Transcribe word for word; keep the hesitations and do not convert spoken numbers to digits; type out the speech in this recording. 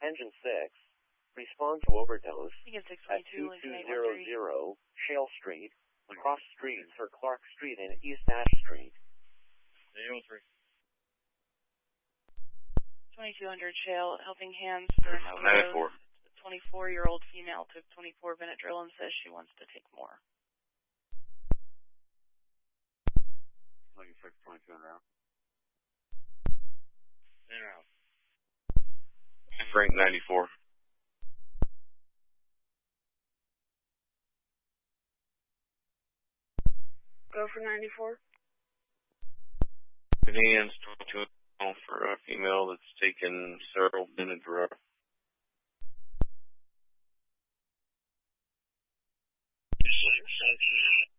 Engine six, respond to overdose Beacon six at twenty-two, two two Lincoln zero eight one three. zero Shale Street, across streets for Clark Street and East Ash Street. eight oh three. twenty-two hundred Shale, helping hands for an ninety-four. overdose. twenty-four-year-old female took twenty-four Benadryl and says she wants to take more. Looking for twenty-two hundred out. In or out? Frank ninety-four. Go for ninety-four. Canadians twenty-two for a female that's taken several Benadryl. Same section.